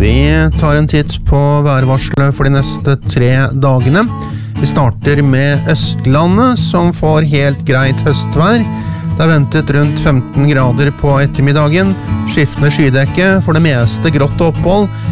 Vi tar en titt på værvarselet for de neste 3 dagene. Vi starter med Østlandet, som får helt greit høstvær. Det er ventet rundt 15 grader på ettermiddagen. Skiftende skydekke, for det meste grått opphold.